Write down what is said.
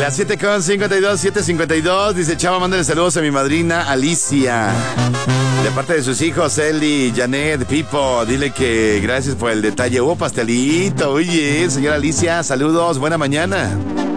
Las 7:52, 7:52. Dice Chava, mándale saludos a mi madrina Alicia. De parte de sus hijos, Eli, Janet, Pipo. Dile que gracias por el detalle. Pastelito. Oye, señora Alicia, saludos. Buena mañana.